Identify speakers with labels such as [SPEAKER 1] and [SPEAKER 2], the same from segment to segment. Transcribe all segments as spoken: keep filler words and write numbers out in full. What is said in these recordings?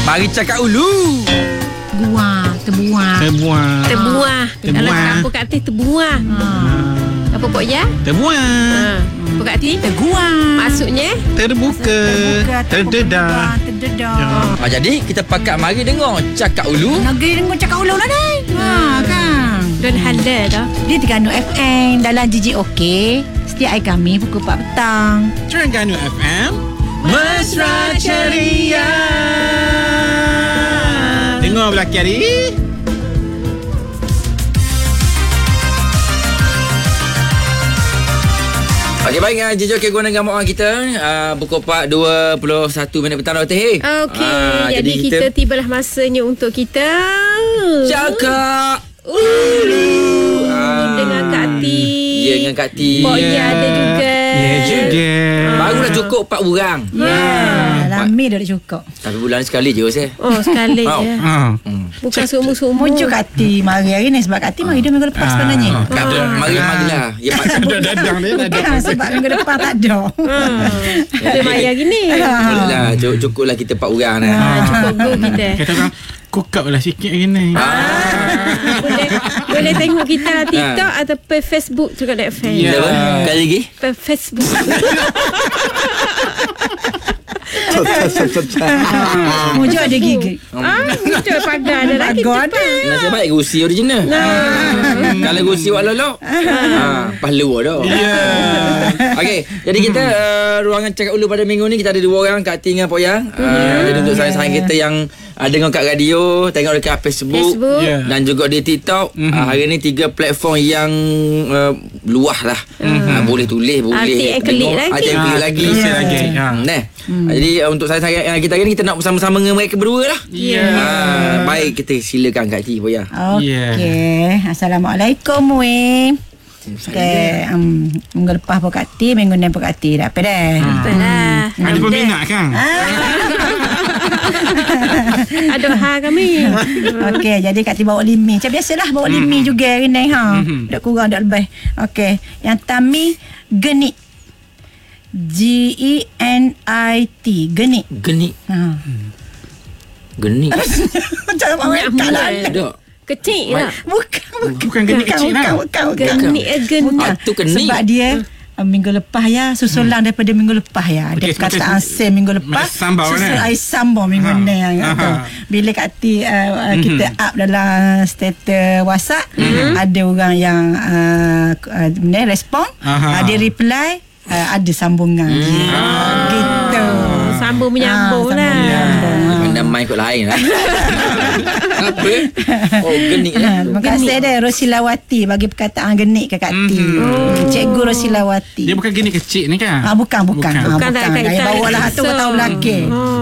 [SPEAKER 1] Mari cakap ulu.
[SPEAKER 2] Buah, terbuah.
[SPEAKER 3] Terbuah.
[SPEAKER 4] Terbuah.
[SPEAKER 3] Terbuah.
[SPEAKER 4] Kalau kampung kat atas terbuah.
[SPEAKER 2] Ha.
[SPEAKER 4] Apa pok ya?
[SPEAKER 3] Terbuah.
[SPEAKER 4] Ha. Apa kat atas?
[SPEAKER 2] Terguang.
[SPEAKER 4] Maksudnya?
[SPEAKER 3] Terbuka. Terdedah.
[SPEAKER 2] Terdedah.
[SPEAKER 1] Ha, jadi kita pakat mari dengar cakap ulu.
[SPEAKER 2] Negeri dengar cakap ulang lah dah. Ha, kan.
[SPEAKER 4] Don halal dah.
[SPEAKER 2] Dia Terengganu F M dalam J J O K. Setiap hari kami pukul empat petang.
[SPEAKER 3] Terengganu F M. Mesra Ceria. Dengar belakang hari.
[SPEAKER 1] Okey, baik. Uh, J J O K guna dengan orang kita. Uh, pukul empat dua puluh satu minit petang dah. Hey.
[SPEAKER 4] Okey,
[SPEAKER 1] Ah,
[SPEAKER 4] jadi,
[SPEAKER 1] jadi
[SPEAKER 4] kita,
[SPEAKER 1] kita-
[SPEAKER 4] tibalah masanya untuk kita
[SPEAKER 1] Cakap ulu. Ah.
[SPEAKER 4] dengan Kak Ti.
[SPEAKER 1] Ya, dengan Kak Ti.
[SPEAKER 4] Pok Ya ada juga.
[SPEAKER 3] Ya juga.
[SPEAKER 1] Baru dah cukup empat orang.
[SPEAKER 2] Ya, lama dah dah cukup.
[SPEAKER 1] Tapi bulan ni sekali je saya.
[SPEAKER 4] Oh, sekali
[SPEAKER 1] Oh.
[SPEAKER 4] je.
[SPEAKER 3] Ha.
[SPEAKER 1] Hmm.
[SPEAKER 4] Bukan seumur-seumur.
[SPEAKER 2] Muncul Kati mari hari ni sebab Kati mari dia minggu lepas sebenarnya.
[SPEAKER 3] Ah.
[SPEAKER 1] Tak ada. Mari marilah. Ya, Pak.
[SPEAKER 3] Dah dadang dia. Dadang.
[SPEAKER 2] Bukan sebab minggu depan tak ada.
[SPEAKER 4] Kita bayar gini.
[SPEAKER 1] Boleh lah. Cukup- Cukuplah kita empat orang dah.
[SPEAKER 4] Ha, cukup go kita.
[SPEAKER 3] Kata orang, cook up lah sikit hari ni.
[SPEAKER 4] boleh boleh tengok kita lah TikTok atau pe Facebook juga nak fan.
[SPEAKER 3] Ya.
[SPEAKER 1] Apa? Kali lagi.
[SPEAKER 4] Pe Facebook.
[SPEAKER 2] Muncul ada gigi.
[SPEAKER 4] Ah, betul pagar dah lah kita.
[SPEAKER 2] Pagar ada.
[SPEAKER 1] Nasib baik gusi original. Kalau gusi wak lolok. Ha, pahlawa dah.
[SPEAKER 3] Ya.
[SPEAKER 1] Okey, jadi kita uh, ruangan cakap ulu pada minggu ni kita ada dua orang, Kak Ti dengan Pok Yang. Uh, jadi untuk sahaja-sahaja kita yang uh, dengar kat radio, tengok dekat Facebook,
[SPEAKER 4] Facebook.
[SPEAKER 3] Ya.
[SPEAKER 1] dan juga di TikTok.
[SPEAKER 3] Mhm.
[SPEAKER 1] Uh, hari ni tiga platform yang uh, luah lah. Uh, boleh tulis, boleh
[SPEAKER 4] Artik and klik
[SPEAKER 1] tengok,
[SPEAKER 4] lagi.
[SPEAKER 1] artik and klik
[SPEAKER 3] Ah,
[SPEAKER 1] lagi.
[SPEAKER 3] tulis lagi. Ha.
[SPEAKER 1] Hmm, Nah. Jadi uh, untuk saya-saya yang kita hari ni kita nak bersama-sama dengan mereka berdua lah.
[SPEAKER 3] Ya.
[SPEAKER 1] Uh, baik, kita silakan Kak Ti, Pok Yang.
[SPEAKER 2] Okey. Assalamualaikum weh. Okey, um, minggu lepas Pok Kati, minggu ni Pok Kati dah apa dah.
[SPEAKER 4] Betul lah.
[SPEAKER 3] Ada peminat kan?
[SPEAKER 4] Ada hal kami.
[SPEAKER 2] Okey, jadi Kak Ti bawa limi. Macam biasalah bawa limi juga hari ni ha. Tak kurang tak lebih. Okey, yang Tami Genit. G E N I T, Genit.
[SPEAKER 1] Genik.
[SPEAKER 2] Ha.
[SPEAKER 1] Genik.
[SPEAKER 2] Jangan bawa kalah.
[SPEAKER 1] Tak.
[SPEAKER 4] Kecil lah.
[SPEAKER 2] Bukan,
[SPEAKER 3] Bukan genit kecil lah.
[SPEAKER 2] Bukan, bukan.
[SPEAKER 4] Genik eh genik.
[SPEAKER 1] Ah, tu kenik.
[SPEAKER 2] Sebab dia uh, minggu lepas ya, susulan hmm. daripada minggu lepas ya. Ada
[SPEAKER 3] Okey,
[SPEAKER 2] perkataan
[SPEAKER 3] betul.
[SPEAKER 2] sel minggu lepas.
[SPEAKER 3] Macam sambal
[SPEAKER 2] susul
[SPEAKER 3] kan?
[SPEAKER 2] air sambal minggu
[SPEAKER 3] Ha.
[SPEAKER 2] ni yang
[SPEAKER 3] Ha.
[SPEAKER 2] kata. Bila Kak Ti uh, uh, kita up dalam status WhatsApp, ada orang yang uh, uh, ni respon, uh,
[SPEAKER 3] Aha.
[SPEAKER 2] dia reply, uh, ada sambungan. Yeah. Gitu.
[SPEAKER 4] Sambung menyambung
[SPEAKER 2] Ah,
[SPEAKER 4] lah.
[SPEAKER 2] sambung menyambung.
[SPEAKER 1] Pandai main kot lain lah. Apa? Oh, genik lah.
[SPEAKER 2] Ha, terima kasih dia Rosilawati bagi perkataan genik ke Kak Ti. Hmm. Cikgu Rosilawati.
[SPEAKER 3] Dia bukan gini kecil ni kan?
[SPEAKER 2] Ah bukan bukan.
[SPEAKER 3] Bukan.
[SPEAKER 2] Ah,
[SPEAKER 4] Bukan
[SPEAKER 2] bukan.
[SPEAKER 4] tak
[SPEAKER 2] Dari
[SPEAKER 4] kaitan
[SPEAKER 2] bawah lah tu
[SPEAKER 4] kisah.
[SPEAKER 2] tahu belakang.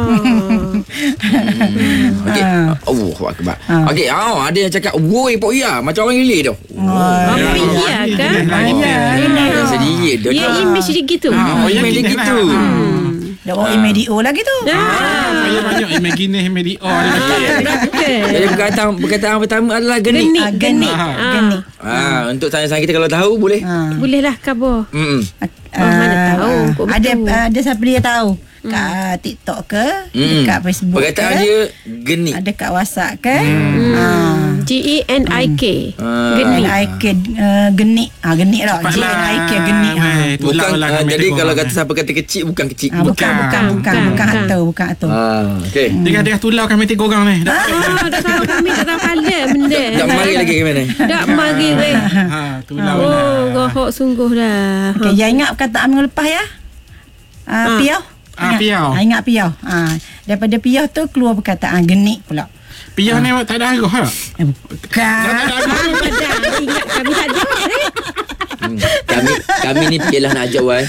[SPEAKER 1] Okey. Oh, akbar. Okey, oh, ada yang cakap, "Woi, Pok Ya, macam orang gila tu."
[SPEAKER 4] Apa iya kan?
[SPEAKER 1] Yang sedikit dia.
[SPEAKER 4] Dia image dia gitu.
[SPEAKER 3] Ah, oh, yang
[SPEAKER 1] Image dia
[SPEAKER 3] gini
[SPEAKER 1] gitu.
[SPEAKER 3] lah.
[SPEAKER 2] Dah orang Imedio lagi tu.
[SPEAKER 3] Ah, saya banyak imaginasi media. Oh, dia
[SPEAKER 1] Jadi perkataan perkataan pertama adalah genik.
[SPEAKER 4] Genik.
[SPEAKER 2] Ah, genik.
[SPEAKER 4] Ah.
[SPEAKER 2] Genik.
[SPEAKER 1] Ah, untuk tanya-tanya kita kalau tahu boleh.
[SPEAKER 2] Ah.
[SPEAKER 4] Boleh lah khabar.
[SPEAKER 1] Hmm.
[SPEAKER 4] Oh, mana tahu. Kok
[SPEAKER 2] Ada
[SPEAKER 4] betul.
[SPEAKER 2] ada siapa dia tahu? Kat TikTok ke?
[SPEAKER 1] Hmm.
[SPEAKER 2] Dekat Facebook
[SPEAKER 1] Perkataan
[SPEAKER 2] ke?
[SPEAKER 1] dia genik.
[SPEAKER 2] Ada kat WhatsApp ke? Ah.
[SPEAKER 4] G E N I K.
[SPEAKER 1] Ah.
[SPEAKER 4] Genik.
[SPEAKER 2] N I K uh, genik. Ah genik lah. G N I K genik. Ah.
[SPEAKER 1] Bukan uh, jadi kalau kata siapa kata kecil bukan kecil.
[SPEAKER 2] Ah, bukan bukan bukan
[SPEAKER 4] bukan,
[SPEAKER 2] bukan
[SPEAKER 4] bukan.
[SPEAKER 2] atau bukan atau.
[SPEAKER 1] Ah, okey.
[SPEAKER 3] Dia dia tulau kan metik korang ni. Dah.
[SPEAKER 4] Ah, dah tahu kami tak tahu kala benda.
[SPEAKER 1] Tak mari lagi ke mana?
[SPEAKER 4] Tak mari weh.
[SPEAKER 3] Ha, tulau
[SPEAKER 4] Oh,
[SPEAKER 3] lah.
[SPEAKER 4] gohok sungguh dah.
[SPEAKER 2] Okey, yang ingat perkataan minggu lepas ya? Ah,
[SPEAKER 4] Ah.
[SPEAKER 2] piau.
[SPEAKER 3] Ah, piau.
[SPEAKER 2] Ah, ingat piau. Ah, daripada piau tu keluar perkataan genik pula.
[SPEAKER 3] Piau ni tak ada arah tak?
[SPEAKER 2] Eh, bukan.
[SPEAKER 4] Ada ingat kami tak ada. eh.
[SPEAKER 1] Hmm. Kami kami ni pialah nak ajak wai.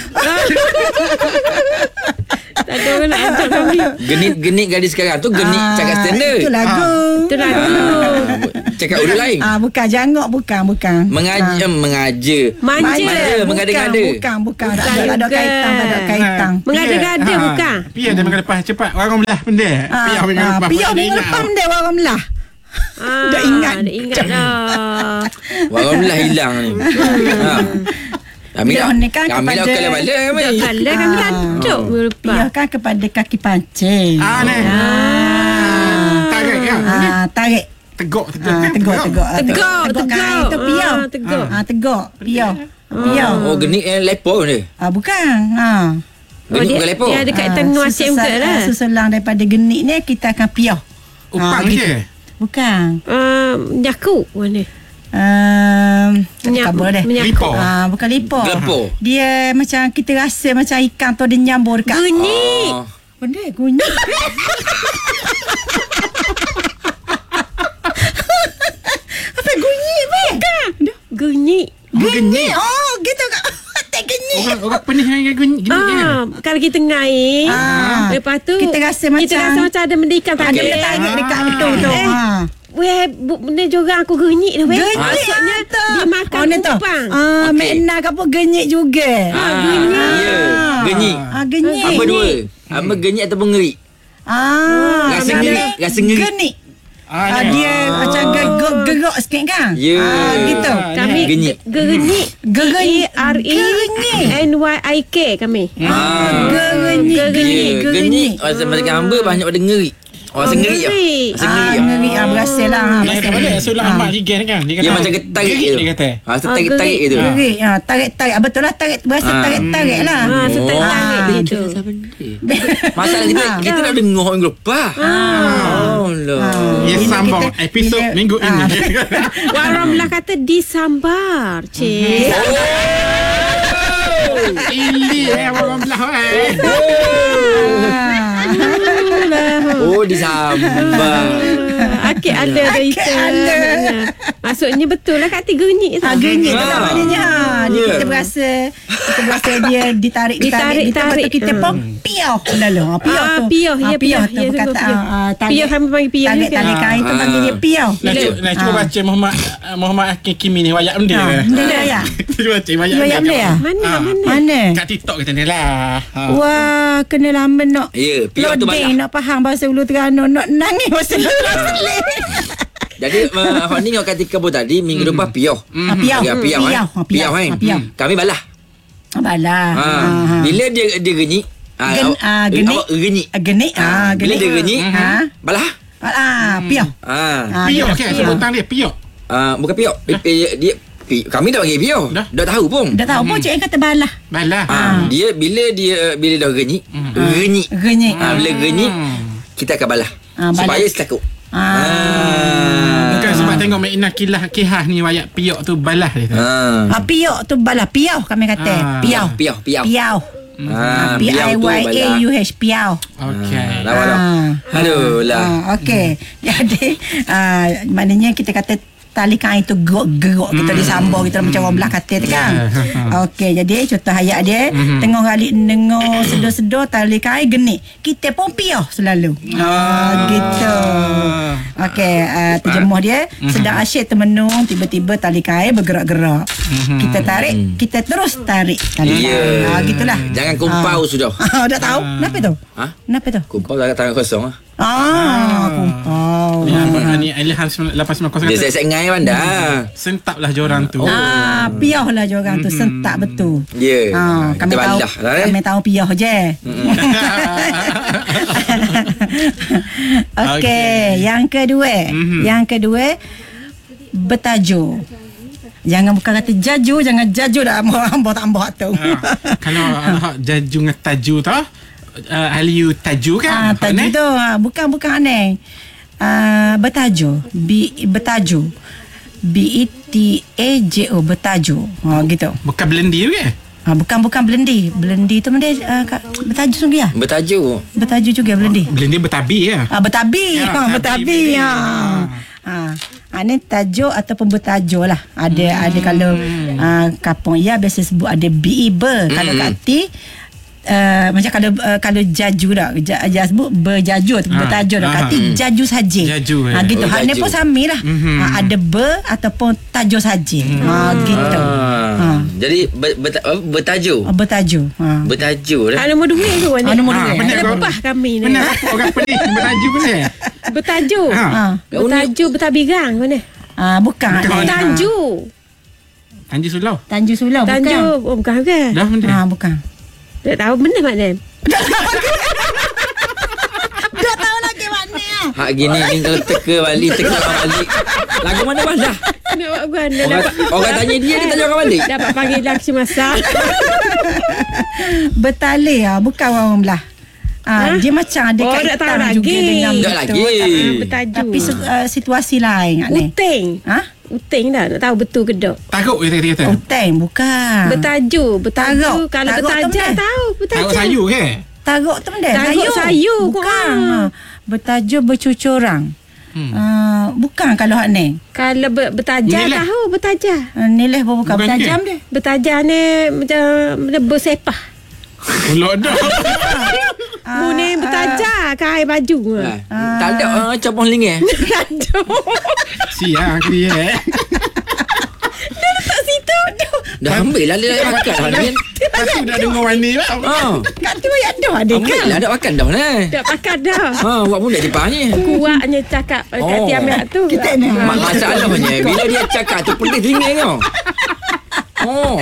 [SPEAKER 4] Tak ada orang nak ajak kami.
[SPEAKER 1] Genit-genit gadis sekarang tu genik
[SPEAKER 2] Ah,
[SPEAKER 1] cakap standard.
[SPEAKER 2] Itu lagu.
[SPEAKER 4] Itu lagu.
[SPEAKER 1] Ah, cakap urut lain.
[SPEAKER 2] Ah, bukan jangok bukan bukan.
[SPEAKER 1] Mengaja, mengaja.
[SPEAKER 4] Manja.
[SPEAKER 1] Manja, mengada-ngada.
[SPEAKER 2] Bukan, bukan. Tak
[SPEAKER 4] Bukan
[SPEAKER 2] ada, tak ada
[SPEAKER 4] juga.
[SPEAKER 2] kaitan, tak ada kaitan.
[SPEAKER 4] Mengada-gada
[SPEAKER 3] Piau.
[SPEAKER 4] bukan?
[SPEAKER 3] Ha, Piau dia minggu lepas cepat orang belah benda.
[SPEAKER 2] Ah,
[SPEAKER 3] Piau minggu
[SPEAKER 2] ah,
[SPEAKER 3] lepas.
[SPEAKER 2] piau minggu lepas dia orang belah.
[SPEAKER 4] Ah,
[SPEAKER 2] Dah ingat.
[SPEAKER 4] Dah ingat dah.
[SPEAKER 1] Orang belah hilang ni. Ha. Kami
[SPEAKER 2] Piau
[SPEAKER 1] dah
[SPEAKER 2] ni kan
[SPEAKER 1] kami dah
[SPEAKER 2] kepada-
[SPEAKER 1] kala bala kami.
[SPEAKER 4] Tak kala kami tak ada.
[SPEAKER 2] Piau kan kepada kaki pancing.
[SPEAKER 3] Ah, ni.
[SPEAKER 4] Ah.
[SPEAKER 2] Ah, tarik.
[SPEAKER 3] Tegok, tegok.
[SPEAKER 2] Ah, tegok, tegok. Ah,
[SPEAKER 4] Tegok,
[SPEAKER 2] Tegok kat air
[SPEAKER 4] tegok.
[SPEAKER 2] tu piau.
[SPEAKER 4] Ah, tegok.
[SPEAKER 2] Ah, tegok. Piau. Piau.
[SPEAKER 1] Oh, genik eh lepo ni.
[SPEAKER 2] Ah, bukan. Ah.
[SPEAKER 4] Oh,
[SPEAKER 1] Genik
[SPEAKER 4] dia,
[SPEAKER 1] bukan lepo.
[SPEAKER 4] dia ada kat
[SPEAKER 2] Ah,
[SPEAKER 4] tengah asyik
[SPEAKER 2] susulan-
[SPEAKER 4] muka lah.
[SPEAKER 2] ah, Susulan daripada genik ni kita akan piau.
[SPEAKER 3] Upang
[SPEAKER 2] Ah, gitu.
[SPEAKER 3] je.
[SPEAKER 2] Bukan.
[SPEAKER 4] Uh, Nyaku mana?
[SPEAKER 2] Um,
[SPEAKER 4] Menyak-
[SPEAKER 2] kabur deh.
[SPEAKER 4] menyaku.
[SPEAKER 3] Lipo.
[SPEAKER 2] Ah, bukan lipo.
[SPEAKER 1] Gelepo.
[SPEAKER 2] Dia macam kita rasa macam ikan tu dia nyambur dekat.
[SPEAKER 4] Genik.
[SPEAKER 1] Oh.
[SPEAKER 2] Benda kunyit. Apa kunyit be?
[SPEAKER 4] Genik.
[SPEAKER 2] Genyit. Oh, gitu kak. Tak genyit.
[SPEAKER 3] Orang orang pening dengan gini gini kan.
[SPEAKER 4] Ah, kalau kita ngair,
[SPEAKER 2] Ah.
[SPEAKER 4] lepas tu
[SPEAKER 2] Kita rasa
[SPEAKER 4] kita
[SPEAKER 2] macam-
[SPEAKER 4] rasa macam ada benda ikan
[SPEAKER 2] Ada
[SPEAKER 4] tadi.
[SPEAKER 2] benda tarik dekat betul tu.
[SPEAKER 4] Eh.
[SPEAKER 2] Ha.
[SPEAKER 4] Weh, bu- benda juga aku genyik tu weh.
[SPEAKER 2] Genyit
[SPEAKER 4] Maksudnya
[SPEAKER 2] tu.
[SPEAKER 4] dia makan
[SPEAKER 2] ni tu.
[SPEAKER 4] kupang.
[SPEAKER 2] Ah,
[SPEAKER 1] Okey.
[SPEAKER 2] Makna ke apa genyit juga.
[SPEAKER 1] Ah,
[SPEAKER 4] genyik.
[SPEAKER 1] Ya, genyik.
[SPEAKER 2] Ah, genyit.
[SPEAKER 1] Apa dua? Apa genyik ataupun ngeri?
[SPEAKER 2] Ah,
[SPEAKER 1] Rasa
[SPEAKER 2] dia-
[SPEAKER 1] ngeri, rasa ngeri.
[SPEAKER 2] Genik.
[SPEAKER 3] Ah,
[SPEAKER 2] Ah,
[SPEAKER 3] ni.
[SPEAKER 2] dia macam gerok gerok sikit kan?
[SPEAKER 1] Ya.
[SPEAKER 2] Ah, gitu.
[SPEAKER 4] Kami
[SPEAKER 1] Genyik.
[SPEAKER 4] genyik.
[SPEAKER 2] Genyik.
[SPEAKER 4] R E N Y I K kami.
[SPEAKER 2] Ah, genyik, genyik,
[SPEAKER 1] Ya,
[SPEAKER 2] genyik.
[SPEAKER 1] genyik. Orang macam hamba banyak pada ngeri. Orang rasa ngeri lah.
[SPEAKER 4] ngeri.
[SPEAKER 1] Rasa
[SPEAKER 2] Ah,
[SPEAKER 1] ngeri lah.
[SPEAKER 2] ngeri ah berasa lah. Ah,
[SPEAKER 3] Dia kata pada Sulah Ahmad Jigan kan. Dia
[SPEAKER 1] Dia macam tarik
[SPEAKER 3] gerik
[SPEAKER 1] gitu.
[SPEAKER 3] dia kata.
[SPEAKER 1] Ha, tarik-tarik gitu.
[SPEAKER 2] Ngeri. Ah, tarik-tarik. Ah, betul lah tarik. Berasa
[SPEAKER 1] Ah.
[SPEAKER 2] tarik-tarik lah.
[SPEAKER 4] Ah, so tak
[SPEAKER 1] Oh.
[SPEAKER 4] tarik
[SPEAKER 2] Ah.
[SPEAKER 4] gitu.
[SPEAKER 1] Masalah kita kita nak dengar minggu lepas. Oh lah.
[SPEAKER 3] Ya
[SPEAKER 2] Bila
[SPEAKER 3] sambung
[SPEAKER 2] kita-
[SPEAKER 3] episod
[SPEAKER 2] bila-
[SPEAKER 3] minggu ini.
[SPEAKER 2] Ah.
[SPEAKER 4] Warang belah kata disambar, cik.
[SPEAKER 3] Ili eh orang belah eh.
[SPEAKER 1] Oh, disambar.
[SPEAKER 4] Akik ada cerita.
[SPEAKER 2] ada.
[SPEAKER 4] Maksudnya betul lah kata genyik tu.
[SPEAKER 2] Ah, genyik tu
[SPEAKER 1] Ah.
[SPEAKER 2] lah maknanya. Ha. Dia
[SPEAKER 1] Ya.
[SPEAKER 2] kita berasa kita berasa dia ditarik ditarik
[SPEAKER 4] Ditarik,
[SPEAKER 2] ditarik
[SPEAKER 4] tarik.
[SPEAKER 2] betul kita pun piau lalu. Ha, piau
[SPEAKER 4] Ah,
[SPEAKER 2] tu.
[SPEAKER 4] piau,
[SPEAKER 2] Ah,
[SPEAKER 4] ya,
[SPEAKER 2] piau
[SPEAKER 4] piau.
[SPEAKER 2] tu
[SPEAKER 4] Ya,
[SPEAKER 2] perkataan.
[SPEAKER 4] piau.
[SPEAKER 2] ah, tarik-
[SPEAKER 4] Piau kami panggil piau
[SPEAKER 2] Tarik
[SPEAKER 4] juga.
[SPEAKER 2] tarik kain tu
[SPEAKER 1] Ah.
[SPEAKER 2] panggil dia piau.
[SPEAKER 3] Nak cu- nak cuba
[SPEAKER 2] Ah.
[SPEAKER 3] baca Muhammad Muhammad Hakim Kimi ni wayak benda.
[SPEAKER 2] Ah, benda ya?
[SPEAKER 3] Cuba baca wayak
[SPEAKER 2] Wayak benda ya?
[SPEAKER 4] Mana,
[SPEAKER 3] Ah.
[SPEAKER 4] mana?
[SPEAKER 2] Mana?
[SPEAKER 3] Kat TikTok kita ni lah. Ha.
[SPEAKER 2] Wah, kena lama nak.
[SPEAKER 1] Ya, piau tu
[SPEAKER 2] loading,
[SPEAKER 1] banyak.
[SPEAKER 2] nak faham bahasa Ulu Terengganu, nak nangis bahasa Ulu Terengganu.
[SPEAKER 1] Jadi uh, Fani dengan ketika pun tadi minggu depan piau.
[SPEAKER 2] Ah, piau.
[SPEAKER 1] Ya, piau kan.
[SPEAKER 2] Piau. Ah,
[SPEAKER 1] Piau kan.
[SPEAKER 2] Ah, piau.
[SPEAKER 1] Kami balah.
[SPEAKER 2] Abalah.
[SPEAKER 1] Ha.
[SPEAKER 2] Ah.
[SPEAKER 1] Bila dia dia genyik, ah,
[SPEAKER 2] Gen,
[SPEAKER 1] awak-
[SPEAKER 2] ah,
[SPEAKER 1] eh,
[SPEAKER 2] genik.
[SPEAKER 1] awak genyik.
[SPEAKER 2] Ah, genik. Ah,
[SPEAKER 1] Bila
[SPEAKER 2] genik.
[SPEAKER 1] dia genyik,
[SPEAKER 2] Ah.
[SPEAKER 1] balah.
[SPEAKER 2] Ah, piau.
[SPEAKER 1] Ah.
[SPEAKER 2] Ah,
[SPEAKER 3] Piok
[SPEAKER 2] dia
[SPEAKER 3] kan
[SPEAKER 2] piau.
[SPEAKER 3] sebutan dia piok.
[SPEAKER 1] Ah, bukan piau. Dia, dia, dia pi, kami dah panggil piau.
[SPEAKER 3] Dah?
[SPEAKER 1] Dah tahu pun.
[SPEAKER 2] Dah tahu pun cik yang kata balah.
[SPEAKER 3] Balah.
[SPEAKER 1] Ah, dia bila dia bila dah genyik, genyik.
[SPEAKER 2] Genyik.
[SPEAKER 1] Ah, bila genyik, kita akan balah.
[SPEAKER 2] Ah, balah.
[SPEAKER 1] Supaya setakut.
[SPEAKER 2] Ah.
[SPEAKER 3] Bukan sebab tengok Mek kilah kihah ni wayak piok tu balah dia tu.
[SPEAKER 1] Ah.
[SPEAKER 2] Ah, piau tu balah. Piau kami kata.
[SPEAKER 3] Ah.
[SPEAKER 2] Piau.
[SPEAKER 1] Piau, piau.
[SPEAKER 2] Piau.
[SPEAKER 1] Ah,
[SPEAKER 2] P I Y A U H. Piau.
[SPEAKER 3] Okey.
[SPEAKER 1] Lawa dah.
[SPEAKER 2] Ah.
[SPEAKER 1] Aduh lah.
[SPEAKER 2] Ah, okey. Jadi ah, maknanya kita kata tali kain tu gerok-gerok kita disambung kita macam orang belah kata tu kan. Okey, jadi contoh ayat dia tengok galik dengar sedar-sedar tali kain genik. Kita pun piau selalu. Ah, gitu. Okey, uh, terjemuh dia sedang asyik termenung tiba-tiba tali kain bergerak-gerak. Kita tarik, kita terus tarik tali
[SPEAKER 1] Ya.
[SPEAKER 2] kain. Ah, gitulah.
[SPEAKER 1] Jangan kumpau sudah.
[SPEAKER 2] Ah, dah tahu. Kenapa tu?
[SPEAKER 1] Ha?
[SPEAKER 2] Kenapa tu?
[SPEAKER 1] Kumpau dah tangan kosong ah.
[SPEAKER 2] Ah, kumpau.
[SPEAKER 3] Ya, ni Ilham lapan sembilan kosong
[SPEAKER 1] Dia
[SPEAKER 3] kata
[SPEAKER 1] set-set ngai pandai.
[SPEAKER 3] sentaplah jorang tu.
[SPEAKER 2] Ah, piauh lah jorang tu sentak betul.
[SPEAKER 1] Ya.
[SPEAKER 2] Ah, kami
[SPEAKER 1] Kita
[SPEAKER 2] tahu
[SPEAKER 1] balah lah eh.
[SPEAKER 2] kami tahu piauh je. Okey,
[SPEAKER 3] Okey.
[SPEAKER 2] yang kedua, yang kedua bertajuk. Jangan bukan kata jaju, jangan jaju dah ambo tak ambo tu.
[SPEAKER 3] Ah, kalau hak jaju dengan taju tu, uh, Aliu taju
[SPEAKER 2] Ah,
[SPEAKER 3] kan?
[SPEAKER 2] tajuk tu ah, bukan bukan aneh. Ah, bertajuk, B bertajuk. B E T A J O bertajuk. Ha gitu.
[SPEAKER 3] Bukan blendi ke?
[SPEAKER 2] Ha, bukan bukan blendi. Blendi tu mana uh, bertajuk sungguh ya?
[SPEAKER 1] Bertajuk.
[SPEAKER 2] Bertajuk juga blendi.
[SPEAKER 3] Blendi bertabi ya.
[SPEAKER 2] Ah, bertabi.
[SPEAKER 3] Ya,
[SPEAKER 2] Ha, bertabi.
[SPEAKER 3] bertabi.
[SPEAKER 2] Ha. Ha. Ha, ni tajuk ataupun bertajuk lah. Ada hmm. ada kalau uh, kapung ya biasa sebut ada B E ber. Hmm. Kalau kat T Uh, macam kalau uh, kalau jaju dah ja, ja sebut berjaju atau
[SPEAKER 3] Ah,
[SPEAKER 2] bertajuk dah
[SPEAKER 3] ah,
[SPEAKER 2] kat T
[SPEAKER 3] hmm.
[SPEAKER 2] jaju saja.
[SPEAKER 3] Jaju,
[SPEAKER 2] Ha
[SPEAKER 3] eh.
[SPEAKER 2] gitu.
[SPEAKER 1] Oh,
[SPEAKER 2] Hal ni
[SPEAKER 1] jaju.
[SPEAKER 2] pun sama lah.
[SPEAKER 3] Mhm.
[SPEAKER 2] Ha, ada ber ataupun tajuk saja. Ha gitu.
[SPEAKER 1] Ah.
[SPEAKER 2] Ha.
[SPEAKER 1] Jadi ber, ber, bertajuk.
[SPEAKER 2] Ha, bertajuk. Ha.
[SPEAKER 1] Bertajuk dah.
[SPEAKER 4] Ah, nombor dua tu
[SPEAKER 2] Ah, nombor
[SPEAKER 3] Ah,
[SPEAKER 2] dua.
[SPEAKER 3] benar.
[SPEAKER 4] Ada pepah kami ni.
[SPEAKER 3] Benar apa orang pedih bertajuk benar.
[SPEAKER 4] Bertajuk.
[SPEAKER 3] Ha.
[SPEAKER 2] Ha.
[SPEAKER 4] Bertajuk bertabirang mana?
[SPEAKER 2] Ah, bukan.
[SPEAKER 3] Bukan.
[SPEAKER 2] Tanju.
[SPEAKER 4] Tanju.
[SPEAKER 3] Tanji Sulau.
[SPEAKER 2] Tanju Sulau bukan.
[SPEAKER 4] Tanju. Oh, bukan ke?
[SPEAKER 3] Dah benda.
[SPEAKER 2] Ah, bukan.
[SPEAKER 4] Tak tahu benda makna.
[SPEAKER 2] Tak tahu lagi makna.
[SPEAKER 1] Ha Hak gini ni kalau teka balik, teka orang balik. Lagu mana bang dah?
[SPEAKER 4] Nak buat guna.
[SPEAKER 1] Orang, orang tanya dia, dia tanya orang balik.
[SPEAKER 4] Dapat panggil laki masa.
[SPEAKER 2] Bertalih ah, bukan orang belah. Ah,
[SPEAKER 4] Ha?
[SPEAKER 2] dia macam ada
[SPEAKER 4] Oh,
[SPEAKER 2] kaitan
[SPEAKER 4] tak tahu
[SPEAKER 2] juga
[SPEAKER 4] lagi.
[SPEAKER 2] dengan
[SPEAKER 1] Tak
[SPEAKER 2] betul.
[SPEAKER 1] lagi.
[SPEAKER 4] Ah, bertajuk.
[SPEAKER 2] Tapi uh, situasi lain ni.
[SPEAKER 4] Uting.
[SPEAKER 2] Ha?
[SPEAKER 4] Uting dah. Nak tahu betul ke tak?
[SPEAKER 3] Taruk je kata-kata.
[SPEAKER 2] Utang bukan.
[SPEAKER 4] Bertajuk. Bertajuk.
[SPEAKER 2] Taruk.
[SPEAKER 4] Kalau
[SPEAKER 2] Taruk tu
[SPEAKER 4] bertajuk
[SPEAKER 2] mana?
[SPEAKER 4] tahu.
[SPEAKER 3] Taruk
[SPEAKER 4] Bertajuk.
[SPEAKER 3] sayur ke?
[SPEAKER 2] Taruk tu benda.
[SPEAKER 4] Taruk sayur.
[SPEAKER 2] Bukan.
[SPEAKER 4] Kau, ah.
[SPEAKER 2] Ha. Bertajuk bercucurang.
[SPEAKER 3] Hmm.
[SPEAKER 2] Uh, bukan kalau hak ni.
[SPEAKER 4] Kalau ber, bertajam
[SPEAKER 3] Nilai.
[SPEAKER 4] tahu bertajam.
[SPEAKER 2] Uh, nilai pun bukan.
[SPEAKER 3] Bukan
[SPEAKER 2] Bertajam
[SPEAKER 3] ke?
[SPEAKER 2] dia.
[SPEAKER 4] Bertajam ni macam macam bersepah.
[SPEAKER 3] Ulok dah.
[SPEAKER 2] Ah,
[SPEAKER 4] Mu ni bertajam kain baju.
[SPEAKER 1] Ha. Tak ada orang capung lingis.
[SPEAKER 4] Bertajam.
[SPEAKER 3] Siang dia eh.
[SPEAKER 4] Tak situ.
[SPEAKER 1] Dah ambil lah, dia dah makan dah ni.
[SPEAKER 3] Aku dah dengar warna lah.
[SPEAKER 1] Ha.
[SPEAKER 2] Kat tu yang ada ada
[SPEAKER 1] Ambil
[SPEAKER 2] kan?
[SPEAKER 1] lah, dah makan dah ni.
[SPEAKER 4] Tak pakai dah.
[SPEAKER 1] Ha, buat pun dah dipah ni.
[SPEAKER 4] Kuatnya cakap kat
[SPEAKER 1] Oh.
[SPEAKER 4] Tiamat tu.
[SPEAKER 2] Kita ni.
[SPEAKER 1] Ma- Masalahnya bila dia cakap tu pedih telinga kau. Oh.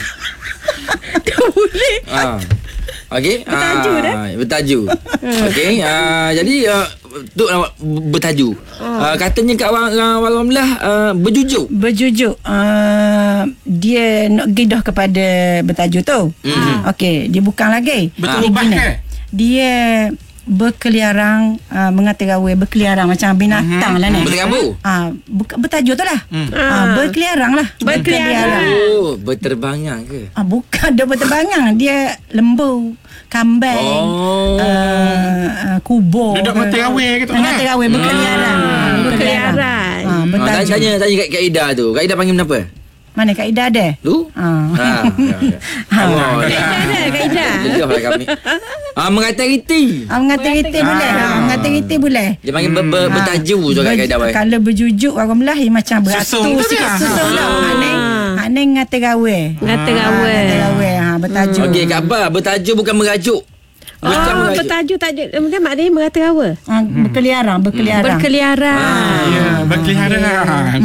[SPEAKER 4] Tak boleh.
[SPEAKER 1] Ha. Okey.
[SPEAKER 4] Bertajuk dah.
[SPEAKER 1] Ah, bertajuk. Okey. Ah, jadi uh, tu uh, bertajuk. Uh, katanya kat orang orang belah uh, berjujuk.
[SPEAKER 2] Berjujuk uh, dia nak gidah kepada bertajuk tu.
[SPEAKER 1] Mhm.
[SPEAKER 2] Okey, dia bukan lagi.
[SPEAKER 3] Betul
[SPEAKER 2] Dia
[SPEAKER 3] ubah
[SPEAKER 2] gini.
[SPEAKER 3] ke?
[SPEAKER 2] Dia berkeliarang uh, mengata gawe berkeliarang macam binatang lah ni.
[SPEAKER 1] Berterabur.
[SPEAKER 2] Ah, bukan bertajuk tu lah.
[SPEAKER 3] Hmm.
[SPEAKER 2] Ah, berkeliarang lah.
[SPEAKER 4] Berkeliarang.
[SPEAKER 1] Oh, berterbangan ke?
[SPEAKER 2] Ah, bukan dia berterbangan, dia lembu, kambing,
[SPEAKER 1] Oh.
[SPEAKER 2] uh, uh, kubur.
[SPEAKER 3] Duduk mata gawe ke tak?
[SPEAKER 2] Mata gawe berkeliarang.
[SPEAKER 4] Ah, berkeliaran.
[SPEAKER 2] Ah,
[SPEAKER 1] Ah, tanya,
[SPEAKER 2] bertajuk.
[SPEAKER 1] tanya tanya kat Kak Ida tu. Kak Ida panggil apa?
[SPEAKER 2] Mana Kak Ida ada?
[SPEAKER 1] Tu?
[SPEAKER 2] Ah.
[SPEAKER 1] Ha. ya, ya. Oh,
[SPEAKER 4] Kak Ida ada, Kak Ida.
[SPEAKER 1] Jelah lah kami. Ah, mengata riti.
[SPEAKER 2] Ah, mengata riti boleh. Ah, mengata riti boleh.
[SPEAKER 1] Dia panggil ber, ber, bertajuk tu kat Kak Ida.
[SPEAKER 2] Ber- kalau berjujuk orang belah dia macam beratus
[SPEAKER 3] Susung tu
[SPEAKER 2] sikit.
[SPEAKER 3] dia.
[SPEAKER 2] Susung lah.
[SPEAKER 4] Ah.
[SPEAKER 2] Aning aning ngata gawe.
[SPEAKER 4] Ngata
[SPEAKER 2] Ah,
[SPEAKER 4] gawe.
[SPEAKER 2] ngata gawe. Ha, bertajuk.
[SPEAKER 1] Okey, Kak Abah, bertajuk bukan merajuk. Bukan
[SPEAKER 4] Oh,
[SPEAKER 1] merajuk.
[SPEAKER 4] bertajuk tajuk. Mungkin maknanya mengata gawa.
[SPEAKER 2] Ah, berkeliarang, berkeliarang.
[SPEAKER 4] Berkeliaran.
[SPEAKER 3] Ya, berkeliaran.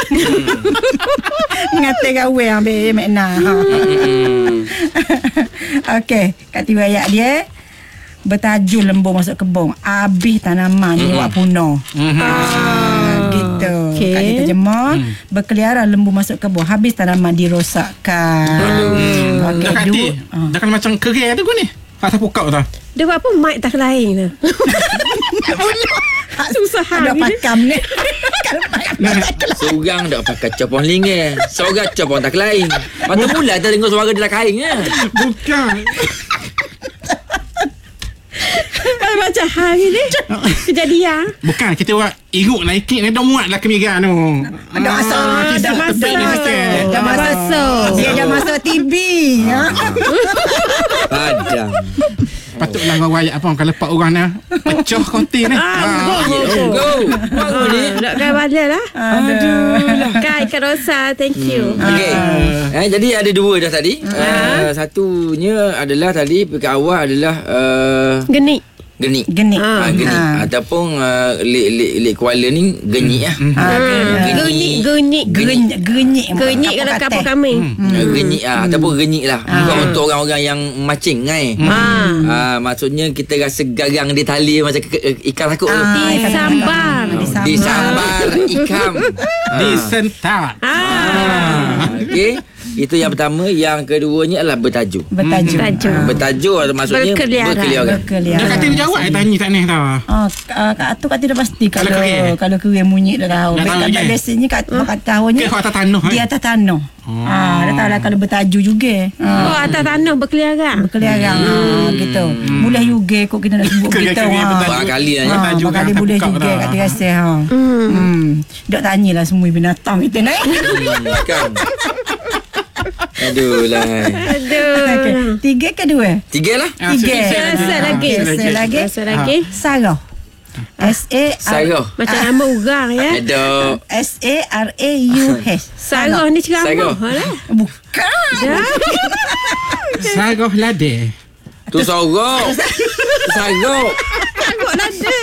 [SPEAKER 2] Ngata gawe ambil makna. Ha.
[SPEAKER 1] Hmm.
[SPEAKER 2] Okey, kat tiba ayat dia bertajuk lembu masuk kebun. Habis tanaman ni buat punah. Ah, gitu.
[SPEAKER 4] Okey.
[SPEAKER 2] Kat dia terjemah, berkeliaran lembu masuk kebun. Habis tanaman dirosakkan. Okey,
[SPEAKER 3] Dah kati.
[SPEAKER 2] dua. Ah.
[SPEAKER 3] Dah kan macam kerja tu kau ni. Atas pokok tu.
[SPEAKER 4] Dia buat apa mic tak lain tu. Susah
[SPEAKER 2] Ada
[SPEAKER 4] hari ni.
[SPEAKER 2] pakam ni. Kalau pakam
[SPEAKER 1] Seorang dah pakai capung lingis. Seorang capung tak lain. Patut mula tak dengar suara dia tak kain ke?
[SPEAKER 3] Bukan.
[SPEAKER 4] Macam hari ni. Kejadian.
[SPEAKER 3] Bukan, kita buat iruk naikit ni dah muat lah kemiran tu.
[SPEAKER 2] Dah masuk.
[SPEAKER 3] Ah,
[SPEAKER 4] dah masuk.
[SPEAKER 3] tebik ni sikit.
[SPEAKER 2] Dah masuk. Dia dah masuk T V. Ha?
[SPEAKER 1] Padang.
[SPEAKER 3] Patutlah orang wayak apa kalau lepak orang ni pecah konti ni.
[SPEAKER 4] Ah,
[SPEAKER 3] Ah.
[SPEAKER 1] Go, go. Bagus ni.
[SPEAKER 4] Nak kaya balik lah.
[SPEAKER 2] Aduh.
[SPEAKER 4] Kai Kak Rosa, thank you.
[SPEAKER 1] Okey. Eh, jadi ada dua dah tadi. Uh, satunya adalah tadi peringkat awal adalah uh,
[SPEAKER 4] Genik.
[SPEAKER 1] genik.
[SPEAKER 2] Genik.
[SPEAKER 1] Ha, genik.
[SPEAKER 2] Ah.
[SPEAKER 1] Ataupun uh, lik lik lik Kuala ni genik lah.
[SPEAKER 2] Ah,
[SPEAKER 4] Genik, genik.
[SPEAKER 2] Genyik. Genyik.
[SPEAKER 4] Genik kalau kapal kami.
[SPEAKER 1] Hmm. Genyik lah ataupun genyik lah. Bukan untuk orang-orang yang macing kan.
[SPEAKER 4] Ah.
[SPEAKER 1] Ah, maksudnya kita rasa garang di tali macam ke- ke- ikan takut tu.
[SPEAKER 2] Ah,
[SPEAKER 4] Di sambar.
[SPEAKER 2] Disambar.
[SPEAKER 1] Disambar ikan.
[SPEAKER 3] Disentat.
[SPEAKER 4] Ah.
[SPEAKER 1] Okey. Itu yang pertama. Yang keduanya adalah bertajuk.
[SPEAKER 2] Bertajuk.
[SPEAKER 4] Bertajuk.
[SPEAKER 2] Ah.
[SPEAKER 1] Bertajuk maksudnya
[SPEAKER 4] Berkeliaran.
[SPEAKER 1] berkeliaran.
[SPEAKER 3] Dia
[SPEAKER 2] Berkeliaran.
[SPEAKER 3] kata dia jawab, dia tanya tak ni tau.
[SPEAKER 2] Oh, uh, Kak Atu kata dah pasti
[SPEAKER 3] Kalau
[SPEAKER 2] kalau
[SPEAKER 3] kerik?
[SPEAKER 2] kalau kerik bunyi dah tahu.
[SPEAKER 3] Dah tahu
[SPEAKER 2] Kat-
[SPEAKER 3] je.
[SPEAKER 2] Biasanya Kak Atu kata tahunya
[SPEAKER 3] Ke kau atas tanah
[SPEAKER 2] di
[SPEAKER 3] kan?
[SPEAKER 2] atas tanah. Ah, dah tahu lah kalau bertajuk juga. Ah.
[SPEAKER 4] Oh, atas tanah berkeliaran.
[SPEAKER 2] Berkeliaran ah, gitu. Boleh juga kok kita nak sebut
[SPEAKER 3] Kerik-
[SPEAKER 2] kita.
[SPEAKER 3] kerik
[SPEAKER 2] Ha.
[SPEAKER 3] bertajuk.
[SPEAKER 1] Barangkali lah, ya.
[SPEAKER 2] Ha,
[SPEAKER 3] Bertajuk
[SPEAKER 2] barangkali
[SPEAKER 3] kat
[SPEAKER 2] boleh
[SPEAKER 3] atas
[SPEAKER 2] juga
[SPEAKER 3] pokok
[SPEAKER 2] kat
[SPEAKER 3] dah.
[SPEAKER 2] dia rasa ha. Hmm. Dok tanyalah semua binatang kita ni.
[SPEAKER 1] Hmm, kan. Aduh lah.
[SPEAKER 4] Aduh.
[SPEAKER 2] Okey. Tiga ke dua?
[SPEAKER 1] Tiga lah.
[SPEAKER 3] Ah,
[SPEAKER 2] Tiga.
[SPEAKER 3] so-
[SPEAKER 4] Rasa
[SPEAKER 3] Ah,
[SPEAKER 4] lagi.
[SPEAKER 2] Rasa lagi.
[SPEAKER 4] Rasa lagi.
[SPEAKER 2] Sarah. S A R
[SPEAKER 1] Sarah.
[SPEAKER 4] Macam nama orang ya.
[SPEAKER 1] Ada.
[SPEAKER 2] S A R A U H.
[SPEAKER 4] Sarah ni ceramah
[SPEAKER 1] Sarah.
[SPEAKER 4] lah.
[SPEAKER 2] Bukan.
[SPEAKER 4] Ya.
[SPEAKER 3] Sarah Lade.
[SPEAKER 1] Tu sorok. Sorok.
[SPEAKER 4] Takut lah dia.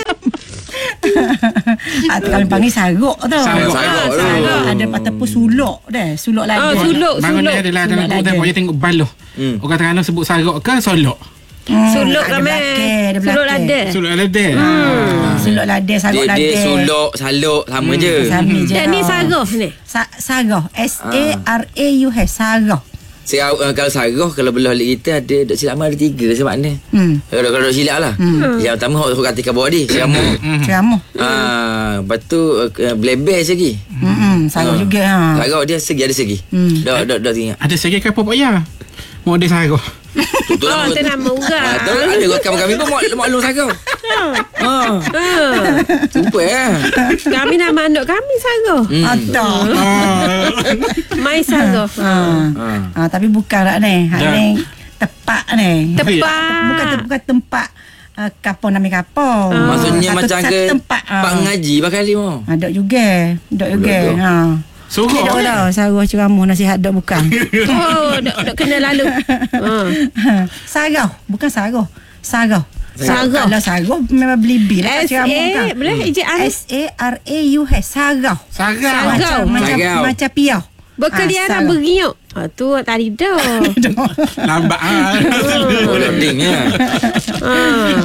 [SPEAKER 2] Ah, tu kami panggil saruk tu.
[SPEAKER 3] Saruk.
[SPEAKER 1] Saruk tu.
[SPEAKER 2] Saruk. Ada patah suluk dah. Suluk lada.
[SPEAKER 4] Oh, suluk,
[SPEAKER 3] Bangun
[SPEAKER 4] suluk.
[SPEAKER 3] dia adalah dalam
[SPEAKER 2] Suluk
[SPEAKER 3] kota
[SPEAKER 2] lada.
[SPEAKER 3] dia tengok baloh.
[SPEAKER 1] Hmm.
[SPEAKER 3] Orang Terengganu sebut sarok ke solok.
[SPEAKER 4] Suluk
[SPEAKER 2] ada
[SPEAKER 4] kami.
[SPEAKER 2] belakang, ada
[SPEAKER 4] Suluk
[SPEAKER 2] belakang.
[SPEAKER 4] lada.
[SPEAKER 3] Suluk lada.
[SPEAKER 2] Hmm. Suluk lada, sagot
[SPEAKER 1] Dia,
[SPEAKER 2] lada.
[SPEAKER 1] dia suluk, saluk sama je.
[SPEAKER 2] Sama je.
[SPEAKER 4] Dan ni sarah ni.
[SPEAKER 2] Sa- sarah. S A R A U H. Sarah.
[SPEAKER 1] Saya, uh, kalau sarah, kalau belah lik kita ada, dok silap ada tiga sebab ni.
[SPEAKER 2] Hmm.
[SPEAKER 1] Kalau kalau dok silap lah.
[SPEAKER 2] Hmm.
[SPEAKER 1] Yang pertama, hok kata kat bawah ni. Ceramah.
[SPEAKER 2] Ceramah.
[SPEAKER 1] Ah, lepas tu uh, blebel segi.
[SPEAKER 2] Hmm. Sarah juga. Ha.
[SPEAKER 1] Sarah dia segi ada segi.
[SPEAKER 2] Hmm.
[SPEAKER 1] Dok dok dok tinggal.
[SPEAKER 3] Ada segi ke apa Pak Ya? Mau ada sarah.
[SPEAKER 1] Tu
[SPEAKER 4] Oh, tu nama orang.
[SPEAKER 1] Ah, tu ada kawan kami pun mak mak long sarah. Ha.
[SPEAKER 4] Ha.
[SPEAKER 1] Super eh.
[SPEAKER 4] Kami nama anak kami sarah.
[SPEAKER 1] Hmm.
[SPEAKER 2] Ada.
[SPEAKER 4] Mai sarah.
[SPEAKER 2] Ha. Ha. Tapi bukan tak ni. Hak
[SPEAKER 3] Dah.
[SPEAKER 2] ni tepat ni.
[SPEAKER 4] Tepat.
[SPEAKER 2] Bukan bukan tempat uh, kapau nama kapau.
[SPEAKER 1] Maksudnya
[SPEAKER 2] Satu-
[SPEAKER 1] macam
[SPEAKER 2] satu
[SPEAKER 1] ke
[SPEAKER 2] tempat.
[SPEAKER 1] pak ngaji bakal dia mau.
[SPEAKER 2] Ada juga. Dok juga.
[SPEAKER 1] Dok.
[SPEAKER 2] Ha.
[SPEAKER 3] Suruh.
[SPEAKER 2] Okey dah dah. Sarah ceramah nasihat dok bukan.
[SPEAKER 4] Oh, dok dok kena lalu. Ha.
[SPEAKER 2] Sarah, bukan Sarah. Sarah.
[SPEAKER 4] Sarah.
[SPEAKER 2] Kalau Sarah memang beli bil lah
[SPEAKER 4] S
[SPEAKER 2] ceramah
[SPEAKER 4] A
[SPEAKER 2] bukan.
[SPEAKER 4] boleh ejaan.
[SPEAKER 2] S A R A U H. Sarah.
[SPEAKER 3] Sarah.
[SPEAKER 2] Macam macam
[SPEAKER 1] Sarah.
[SPEAKER 2] macam piau.
[SPEAKER 4] Berkeliaran
[SPEAKER 2] Ah,
[SPEAKER 4] beriuk. Ha, tu tadi dah.
[SPEAKER 3] Lambat ah.
[SPEAKER 1] Oh, loading ya.
[SPEAKER 4] Ha.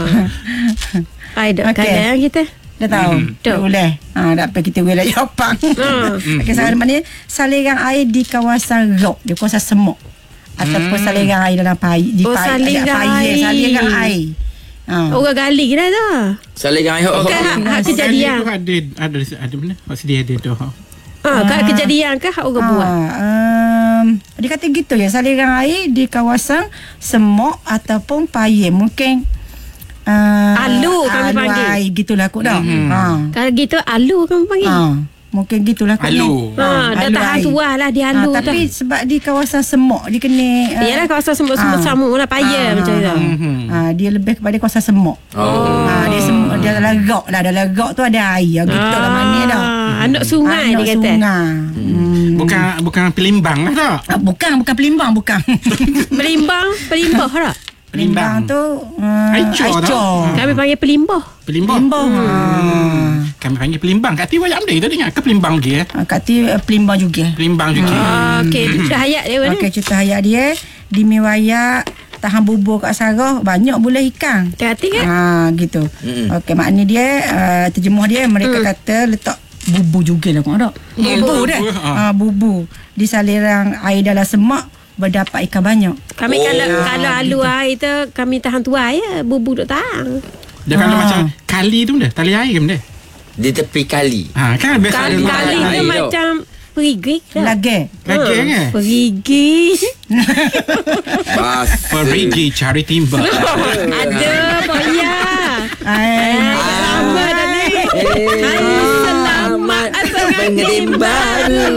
[SPEAKER 4] Ai dak
[SPEAKER 2] Okey.
[SPEAKER 4] kadang kita.
[SPEAKER 2] Dah tahu.
[SPEAKER 4] Dah.
[SPEAKER 2] Boleh. Ha, tak apa kita boleh jawapan.
[SPEAKER 4] Hmm.
[SPEAKER 2] Okey, Sarah maknanya saliran air di kawasan rok, di kawasan semok. Ataupun saliran air dalam pai di
[SPEAKER 4] Oh,
[SPEAKER 2] pai-
[SPEAKER 4] saliran
[SPEAKER 2] ada pai-
[SPEAKER 4] air.
[SPEAKER 2] saliran air. Ha.
[SPEAKER 4] Orang gali dah dah.
[SPEAKER 1] Saling ayah.
[SPEAKER 4] Kan hak, hak kejadian.
[SPEAKER 3] Ada ada ada mana? Masih dia ada tu.
[SPEAKER 4] Ha, kat kejadian ke hak orang buat?
[SPEAKER 2] Ah, um, dia kata gitu ya, saliran air di kawasan semok ataupun payung. Mungkin uh,
[SPEAKER 4] Alu kami
[SPEAKER 2] alu
[SPEAKER 4] panggil.
[SPEAKER 2] air gitulah kot dah.
[SPEAKER 3] Hmm.
[SPEAKER 2] Ha.
[SPEAKER 4] Kalau gitu alu kami panggil.
[SPEAKER 2] Ha. Mungkin gitulah kot.
[SPEAKER 3] Alu.
[SPEAKER 4] Ha, dah
[SPEAKER 2] alu
[SPEAKER 4] tahan
[SPEAKER 2] air.
[SPEAKER 4] tuah lah dia alu
[SPEAKER 2] ha,
[SPEAKER 4] dah.
[SPEAKER 2] tapi sebab di kawasan semok dia kena uh,
[SPEAKER 4] Yalah kawasan semut-semut
[SPEAKER 2] Ah.
[SPEAKER 4] sama lah payah
[SPEAKER 2] Ah.
[SPEAKER 4] macam tu.
[SPEAKER 2] ha, dia lebih kepada kawasan semok.
[SPEAKER 1] Oh.
[SPEAKER 2] Ha, dia semok dia dalam rok lah, dalam rok tu ada air. Gitu lah mana dah.
[SPEAKER 4] Ah, anak sungai
[SPEAKER 2] Anak
[SPEAKER 4] dia kata.
[SPEAKER 2] sungai. Hmm.
[SPEAKER 3] Bukan bukan pelimbang lah tak?
[SPEAKER 2] Ah, bukan bukan pelimbang bukan.
[SPEAKER 4] Pelimbang, pelimbah tak?
[SPEAKER 2] Pelimbang tu uh,
[SPEAKER 3] Aicor tau.
[SPEAKER 4] Kami panggil pelimbah.
[SPEAKER 3] Pelimbang.
[SPEAKER 2] Pelimbang. Hmm.
[SPEAKER 3] Kami panggil pelimbang. Kat Tiwa Yam dia dengar ke pelimbang lagi eh?
[SPEAKER 2] Ha, kat ti uh, pelimbang juga.
[SPEAKER 3] Pelimbang juga.
[SPEAKER 4] Ah, okey, dah hayat dia mana?
[SPEAKER 2] Okey, cerita hayat dia di Miwaya tahan bubur kat Sarah banyak boleh ikan.
[SPEAKER 4] Hati kan?
[SPEAKER 2] Ha gitu.
[SPEAKER 1] Mm-mm.
[SPEAKER 2] Okey, maknanya dia uh, terjemuh dia mereka
[SPEAKER 4] Hmm.
[SPEAKER 2] kata letak bubu juga lah kau ada. Bubu dah. Ha bubu di saliran air dalam semak berdapat ikan banyak.
[SPEAKER 4] Kami
[SPEAKER 1] Oh.
[SPEAKER 4] kalau kalau alu air tu kami tahan tuai ya, bubu duk tahan.
[SPEAKER 3] Dia kalau
[SPEAKER 2] Ah.
[SPEAKER 3] macam kali tu benda, tali air ke benda?
[SPEAKER 1] Di tepi kali.
[SPEAKER 3] Ha kan biasa
[SPEAKER 4] Kali
[SPEAKER 3] ada
[SPEAKER 4] kali
[SPEAKER 1] air
[SPEAKER 4] tu
[SPEAKER 1] tau.
[SPEAKER 4] macam perigi ke?
[SPEAKER 2] Lagi.
[SPEAKER 3] lagi
[SPEAKER 4] Ha,
[SPEAKER 3] kan?
[SPEAKER 4] Perigi.
[SPEAKER 1] Bas.
[SPEAKER 3] Perigi cari timba.
[SPEAKER 4] Ada boya.
[SPEAKER 2] Ai.
[SPEAKER 4] Lama dah ni. Hai, selamat
[SPEAKER 1] pengantin baru.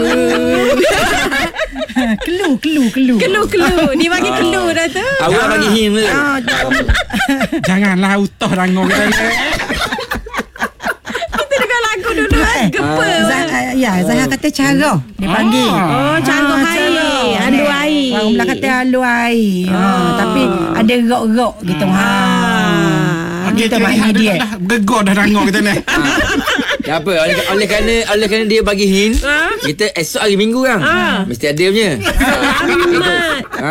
[SPEAKER 2] Kelu, kelu, kelu.
[SPEAKER 4] Kelu-kelu. Dia bagi kelu dah tu.
[SPEAKER 1] Awak bagi him ke?
[SPEAKER 2] Ah,
[SPEAKER 3] Janganlah utuh rango kita ni.
[SPEAKER 4] Kita dengar lagu dulu.
[SPEAKER 2] Eh,
[SPEAKER 4] Gepa.
[SPEAKER 2] Zah, uh, ya, Zahra kata cara dia panggil.
[SPEAKER 4] Oh, cara
[SPEAKER 2] Ah,
[SPEAKER 4] air.
[SPEAKER 2] cara.
[SPEAKER 4] Alu
[SPEAKER 2] Ni,
[SPEAKER 4] air.
[SPEAKER 2] Orang belah kata alu air. Ha, tapi ada rok-rok gitu. Ha.
[SPEAKER 3] Okey,
[SPEAKER 2] Kita
[SPEAKER 3] kita
[SPEAKER 2] maknanya
[SPEAKER 3] dah,
[SPEAKER 2] dia.
[SPEAKER 3] dah, dah gegor dah rango kita ni.
[SPEAKER 1] Tak apa, oleh, oleh kerana oleh kerana dia bagi hint,
[SPEAKER 4] Ha?
[SPEAKER 1] kita esok hari Minggu kan.
[SPEAKER 4] Ha.
[SPEAKER 1] Mesti ada punya.
[SPEAKER 4] Selamat.
[SPEAKER 1] Ha,